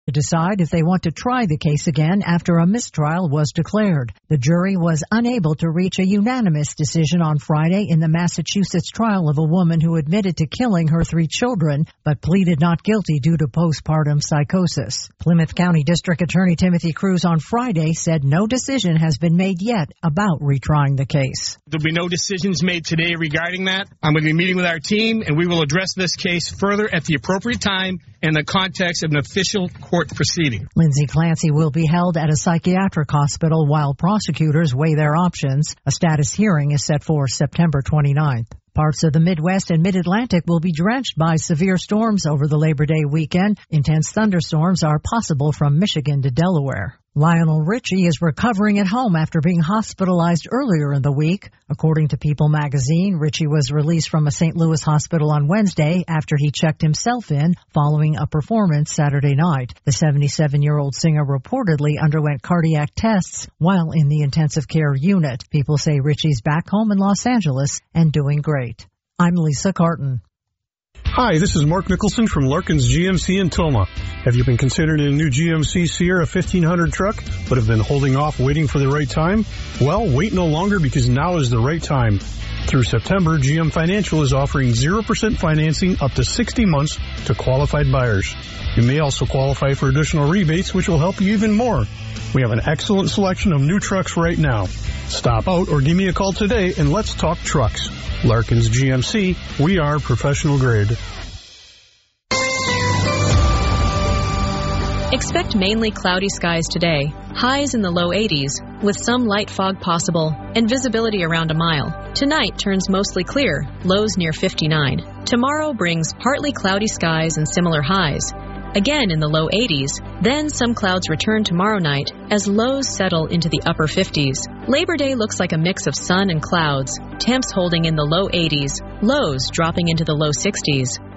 to decide if they want to try the case again after a mistrial was declared. The jury was unable to reach a unanimous decision on Friday in the Massachusetts trial of a woman who admitted to killing her 3 children, but pleaded not guilty due to postpartum psychosis. Plymouth County District Attorney Timothy Cruz on Friday said no decision has been made yet about retrying the case. There'll be no decisions made today regarding that. I'm going to be meeting with our team, and we will address this case further at the appropriate time in the context of an official court proceeding. Lindsay Clancy will be held at a psychiatric hospital while prosecutors weigh their options. A status hearing is set for September 29th. Parts of the Midwest and Mid-Atlantic will be drenched by severe storms over the Labor Day weekend. Intense thunderstorms are possible from Michigan to Delaware. Lionel Richie is recovering at home after being hospitalized earlier in the week. According to People magazine, Richie was released from a St. Louis hospital on Wednesday after he checked himself in following a performance Saturday night. The 77-year-old singer reportedly underwent cardiac tests while in the intensive care unit. People say Richie's back home in Los Angeles and doing great. I'm Lisa Carton. Hi, this is Mark Nicholson from Larkin's GMC in Toma. Have you been considering a new GMC Sierra 1500 truck, but have been holding off waiting for the right time? Well, wait no longer because now is the right time. Through September, GM Financial is offering 0% financing up to 60 months to qualified buyers. You may also qualify for additional rebates, which will help you even more. We have an excellent selection of new trucks right now. Stop out or give me a call today and let's talk trucks. Larkin's GMC, we are professional grade. Expect mainly cloudy skies today, highs in the low 80s, with some light fog possible, and visibility around a mile. Tonight turns mostly clear, lows near 59. Tomorrow brings partly cloudy skies and similar highs. Again in the low 80s, then some clouds return tomorrow night as lows settle into the upper 50s. Labor Day looks like a mix of sun and clouds, temps holding in the low 80s, lows dropping into the low 60s.